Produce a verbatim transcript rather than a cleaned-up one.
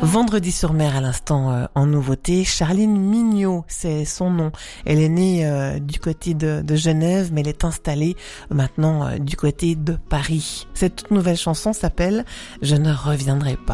Vendredi sur mer à l'instant euh, en nouveauté, Charline Mignot, c'est son nom. Elle est née euh, du côté de, de Genève, mais elle est installée maintenant euh, du côté de Paris. Cette toute nouvelle chanson s'appelle « Je ne reviendrai pas ».